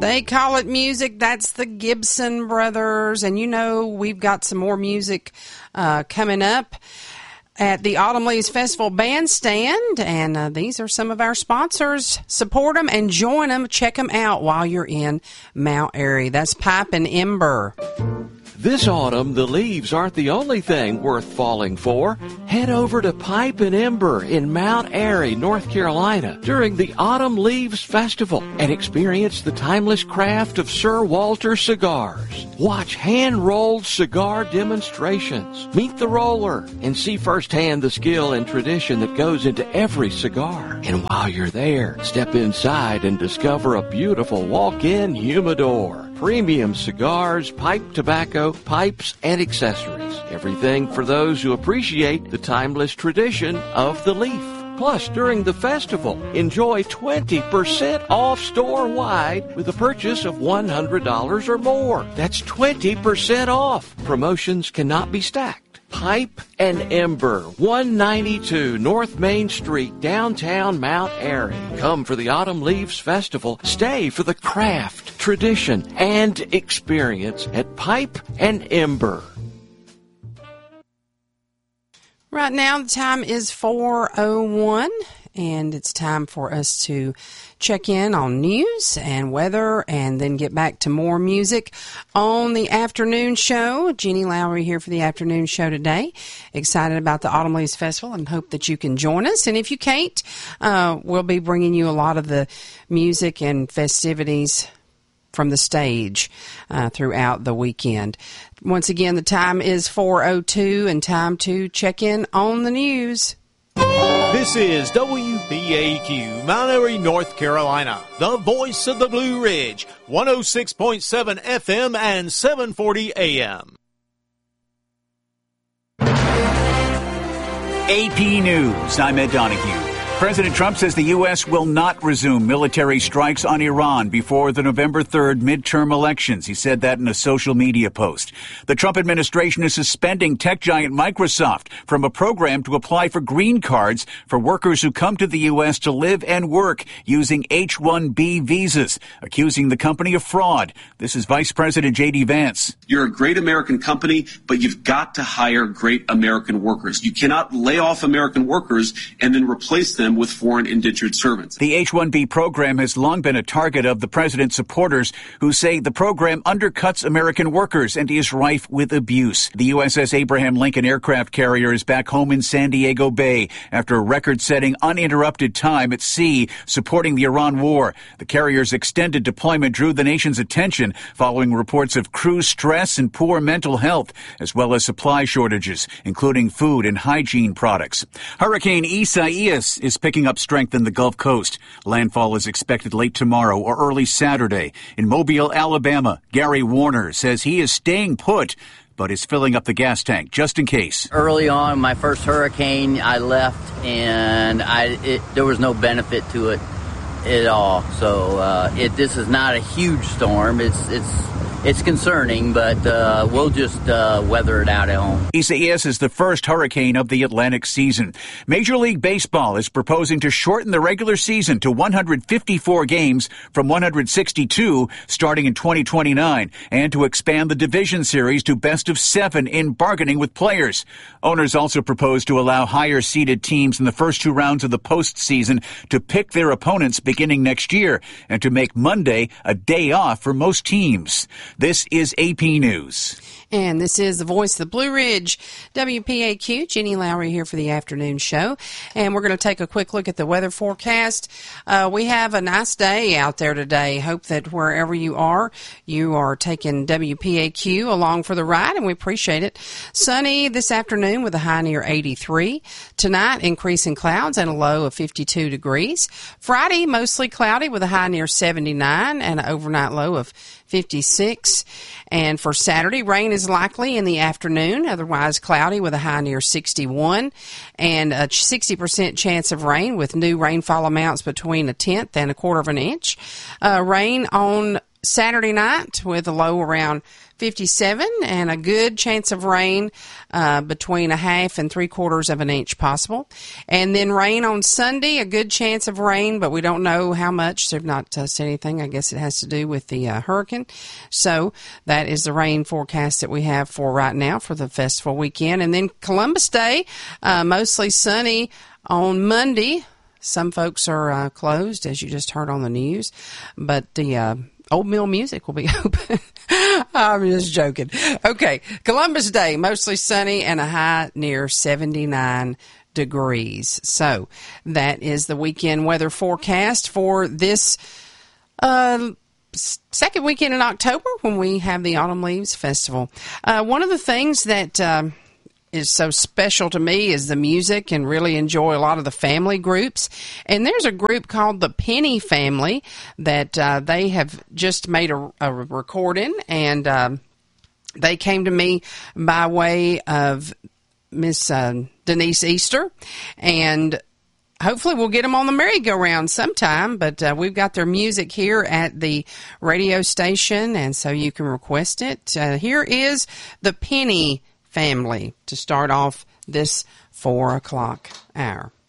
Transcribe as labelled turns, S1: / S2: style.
S1: They call it music. That's the Gibson Brothers. And you know we've got some more music coming up at the Autumn Leaves Festival Bandstand. And these are some of our sponsors. Support them and join them. Check them out while you're in Mount Airy. That's Pipe and Ember.
S2: This autumn, the leaves aren't the only thing worth falling for. Head over to Pipe and Ember in Mount Airy, North Carolina, during the Autumn Leaves Festival and experience the timeless craft of Sir Walter cigars. Watch hand-rolled cigar demonstrations, meet the roller, and see firsthand the skill and tradition that goes into every cigar. And while you're there, step inside and discover a beautiful walk-in humidor. Premium cigars, pipe tobacco, pipes, and accessories. Everything for those who appreciate the timeless tradition of the leaf. Plus, during the festival, enjoy 20% off store-wide with a purchase of $100 or more. That's 20% off. Promotions cannot be stacked. Pipe and Ember, 192 North Main Street, downtown Mount Airy. Come for the Autumn Leaves Festival. Stay for the craft, tradition, and experience at Pipe and Ember.
S1: Right now, the time is 4:01, and it's time for us to check in on news and weather and then get back to more music on the afternoon show. Jeannie Lowry here for the afternoon show today. Excited about the Autumn Leaves Festival and hope that you can join us. And if you can't, we'll be bringing you a lot of the music and festivities from the stage throughout the weekend. Once again, the time is 4:02 and time to check in on the news.
S3: This is WBAQ, Mount Airy, North Carolina, the voice of the Blue Ridge, 106.7 FM and 740 AM.
S4: AP News, I'm Ed Donahue. President Trump says the U.S. will not resume military strikes on Iran before the November 3rd midterm elections. He said that in a social media post. The Trump administration is suspending tech giant Microsoft from a program to apply for green cards for workers who come to the U.S. to live and work using H-1B visas, accusing the company of fraud. This is Vice President J.D. Vance.
S5: You're a great American company, but you've got to hire great American workers. You cannot lay off American workers and then replace them with foreign indentured servants.
S4: The H-1B program has long been a target of the president's supporters who say the program undercuts American workers and is rife with abuse. The USS Abraham Lincoln aircraft carrier is back home in San Diego Bay after a record-setting uninterrupted time at sea supporting the Iran war. The carrier's extended deployment drew the nation's attention following reports of crew stress and poor mental health, as well as supply shortages, including food and hygiene products. Hurricane Isaias is picking up strength in the Gulf Coast. Landfall is expected late tomorrow or early Saturday. In Mobile, Alabama, Gary Warner says he is staying put, but is filling up the gas tank just in case.
S6: Early on, my first hurricane, I left, and there was no benefit to it at all. So this is not a huge storm. It's concerning, but we'll just weather it out at home.
S4: Isaias is the first hurricane of the Atlantic season. Major League Baseball is proposing to shorten the regular season to 154 games from 162 starting in 2029 and to expand the division series to best of 7 in bargaining with players. Owners also propose to allow higher-seeded teams in the first 2 rounds of the postseason to pick their opponents beginning next year and to make Monday a day off for most teams. This is AP News.
S1: And this is the voice of the Blue Ridge, WPAQ. Jeannie Lowry here for the afternoon show. And we're going to take a quick look at the weather forecast. We have a nice day out there today. Hope that wherever you are taking WPAQ along for the ride, and we appreciate it. Sunny this afternoon with a high near 83. Tonight, increasing clouds and a low of 52 degrees. Friday, mostly cloudy with a high near 79 and an overnight low of 56. And for Saturday, rain is likely in the afternoon, otherwise cloudy with a high near 61, and a 60% chance of rain with new rainfall amounts between 1/10 and 1/4 of an inch. Rain on Saturday night with a low around 57 and a good chance of rain between 1/2 and 3/4 of an inch possible. And then rain on Sunday, a good chance of rain, but we don't know how much. They've not said anything. I guess it has to do with the hurricane. So that is the rain forecast that we have for right now for the festival weekend. And then Columbus Day, mostly sunny on Monday. Some folks are closed, as you just heard on the news, but the Old Mill Music will be open. I'm just joking. Okay, Columbus Day, mostly sunny and a high near 79 degrees. So that is the weekend weather forecast for this second weekend in October when we have the Autumn Leaves Festival. One of the things that is so special to me is the music, and really enjoy a lot of the family groups. And there's a group called the Penny Family that they have just made a recording, and they came to me by way of Miss Denise Easter, and hopefully we'll get them on the merry-go-round sometime, but we've got their music here at the radio station, and so you can request it. Here is the Penny Family to start off this 4 o'clock hour.